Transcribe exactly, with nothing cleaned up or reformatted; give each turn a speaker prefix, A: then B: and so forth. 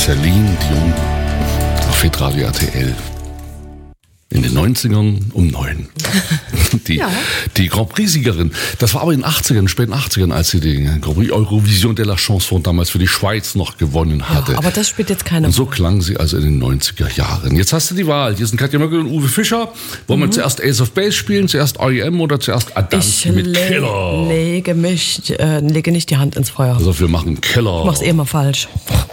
A: Celine Dion auf Hitradio R T L. In den neunzigern um neun. Die, ja. die Grand Prix-Siegerin. Das war aber in den achtzigern, späten achtzigern, als sie die Grand Prix Eurovision de la Chanson damals für die Schweiz noch gewonnen hatte.
B: Ja, aber das spielt jetzt keine Rolle.
A: Und so klang sie also in den neunziger Jahren. Jetzt hast du die Wahl. Hier sind Katja Möckel und Uwe Fischer. Wollen mhm. wir zuerst Ace of Base spielen, zuerst R E M oder zuerst Adam
B: ich
A: mit
B: le-
A: Killer?
B: Lege mich, äh, lege nicht die Hand ins Feuer.
A: Also wir machen Killer.
B: Ich mach's eh immer falsch.